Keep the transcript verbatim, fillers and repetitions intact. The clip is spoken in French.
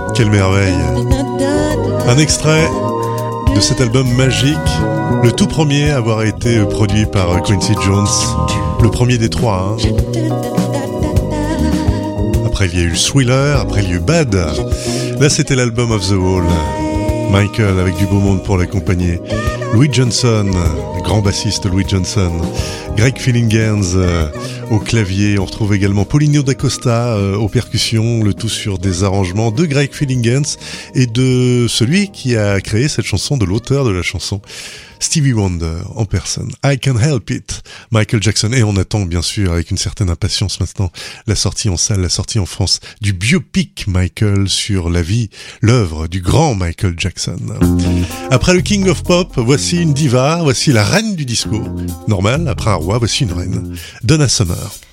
Quelle merveille. Un extrait de cet album magique, le tout premier à avoir été produit par Quincy Jones, le premier des trois. Hein. Après il y a eu Thriller, après il y a eu Bad. Là c'était l'album of the Wall. Michael avec du beau monde pour l'accompagner. Louis Johnson, le grand bassiste Louis Johnson. Greg Phillinganes euh, au clavier. On retrouve également Paulinho da Costa euh, aux percussions. Le tout sur des arrangements de Greg Phillinganes et de celui qui a créé cette chanson, de l'auteur de la chanson, Stevie Wonder en personne. I Can't Help It, Michael Jackson. Et on attend bien sûr avec une certaine impatience maintenant la sortie en salle, la sortie en France du biopic Michael sur la vie, l'œuvre du grand Michael Jackson. Après le King of Pop, voici une diva, voici la reine du disco. Normal, après un roi, voici une reine. Donna Summer.